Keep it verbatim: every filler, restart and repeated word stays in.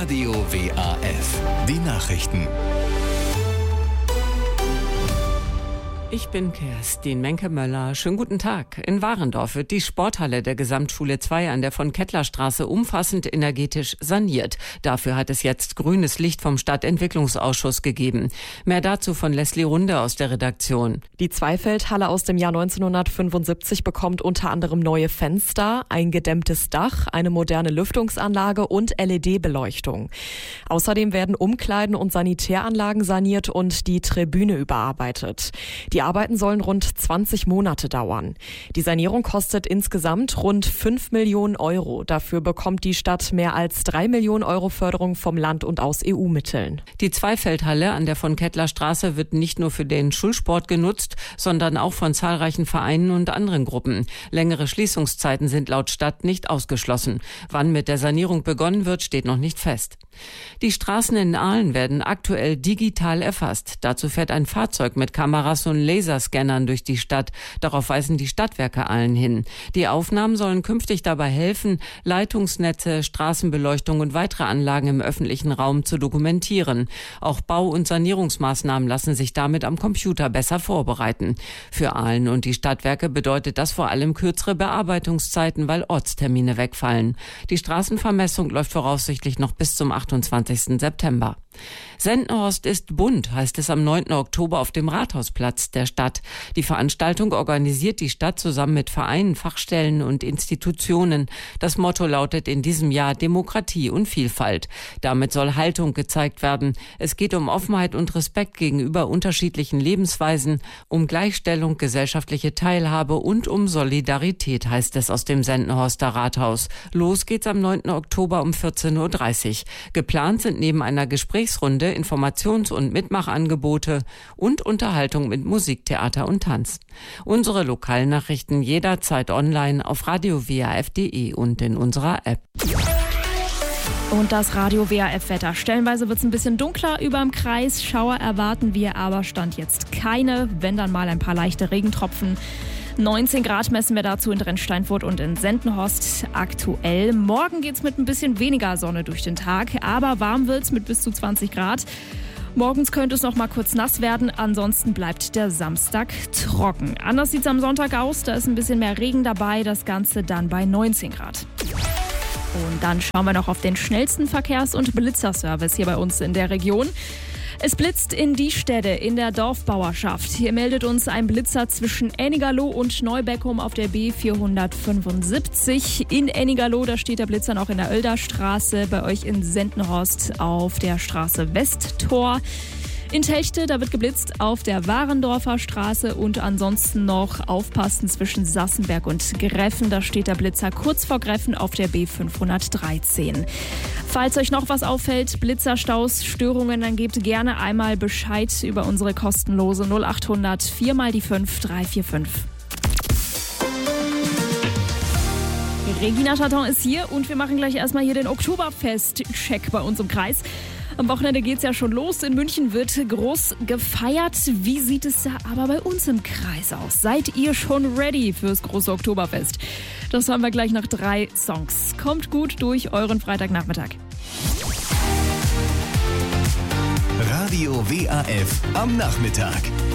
Radio W A F. Die Nachrichten. Ich bin Kerstin Menke-Möller. Schönen guten Tag. In Warendorf wird die Sporthalle der Gesamtschule zwei an der Von-Kettler-Straße umfassend energetisch saniert. Dafür hat es jetzt grünes Licht vom Stadtentwicklungsausschuss gegeben. Mehr dazu von Leslie Runde aus der Redaktion. Die Zweifeldhalle aus dem Jahr neunzehnhundertfünfundsiebzig bekommt unter anderem neue Fenster, ein gedämmtes Dach, eine moderne Lüftungsanlage und L E D-Beleuchtung. Außerdem werden Umkleiden und Sanitäranlagen saniert und die Tribüne überarbeitet. Die Arbeiten sollen rund zwanzig Monate dauern. Die Sanierung kostet insgesamt rund fünf Millionen Euro. Dafür bekommt die Stadt mehr als drei Millionen Euro Förderung vom Land und aus E U-Mitteln. Die Zweifeldhalle an der Von-Kettler-Straße wird nicht nur für den Schulsport genutzt, sondern auch von zahlreichen Vereinen und anderen Gruppen. Längere Schließungszeiten sind laut Stadt nicht ausgeschlossen. Wann mit der Sanierung begonnen wird, steht noch nicht fest. Die Straßen in Aalen werden aktuell digital erfasst. Dazu fährt ein Fahrzeug mit Kameras und Laserscannern durch die Stadt. Darauf weisen die Stadtwerke Aalen hin. Die Aufnahmen sollen künftig dabei helfen, Leitungsnetze, Straßenbeleuchtung und weitere Anlagen im öffentlichen Raum zu dokumentieren. Auch Bau- und Sanierungsmaßnahmen lassen sich damit am Computer besser vorbereiten. Für Aalen und die Stadtwerke bedeutet das vor allem kürzere Bearbeitungszeiten, weil Ortstermine wegfallen. Die Straßenvermessung läuft voraussichtlich noch bis zum achtundzwanzigsten September. Sendenhorst ist bunt, heißt es am neunten Oktober auf dem Rathausplatz der Stadt. Die Veranstaltung organisiert die Stadt zusammen mit Vereinen, Fachstellen und Institutionen. Das Motto lautet in diesem Jahr Demokratie und Vielfalt. Damit soll Haltung gezeigt werden. Es geht um Offenheit und Respekt gegenüber unterschiedlichen Lebensweisen, um Gleichstellung, gesellschaftliche Teilhabe und um Solidarität, heißt es aus dem Sendenhorster Rathaus. Los geht's am neunten Oktober um vierzehn Uhr dreißig. Geplant sind neben einer Gesprächsrunde Informations- und Mitmachangebote und Unterhaltung mit Musik, Theater und Tanz. Unsere Lokalnachrichten jederzeit online auf radio w a f punkt d e und in unserer App. Und das Radio W A F-Wetter. Stellenweise wird es ein bisschen dunkler überm Kreis. Schauer erwarten wir, aber Stand jetzt keine. Wenn dann mal ein paar leichte Regentropfen. neunzehn Grad messen wir dazu in Drensteinfurt und in Sendenhorst aktuell. Morgen geht's mit ein bisschen weniger Sonne durch den Tag, aber warm wird's mit bis zu zwanzig Grad. Morgens könnte es noch mal kurz nass werden, ansonsten bleibt der Samstag trocken. Anders sieht's am Sonntag aus, da ist ein bisschen mehr Regen dabei, das Ganze dann bei neunzehn Grad. Und dann schauen wir noch auf den schnellsten Verkehrs- und Blitzerservice hier bei uns in der Region. Es blitzt in Diestädte in der Dorfbauerschaft. Hier meldet uns ein Blitzer zwischen Ennigerloh und Neubeckum auf der B vierhundertfünfundsiebzig. In Ennigerloh, da steht der Blitzer noch in der Oelderstraße, bei euch in Sendenhorst auf der Straße Westtor. In Techte, da wird geblitzt auf der Warendorfer Straße und ansonsten noch aufpassen zwischen Sassenberg und Greffen. Da steht der Blitzer kurz vor Greffen auf der B fünfhundertdreizehn. Falls euch noch was auffällt, Blitzerstaus, Störungen, dann gebt gerne einmal Bescheid über unsere kostenlose null achthundert vier mal die fünf drei vier fünf. Regina Chaton ist hier und wir machen gleich erstmal hier den Oktoberfest-Check bei uns im Kreis. Am Wochenende geht's ja schon los. In München wird groß gefeiert. Wie sieht es da aber bei uns im Kreis aus? Seid ihr schon ready fürs große Oktoberfest? Das haben wir gleich nach drei Songs. Kommt gut durch euren Freitagnachmittag. Radio W A F am Nachmittag.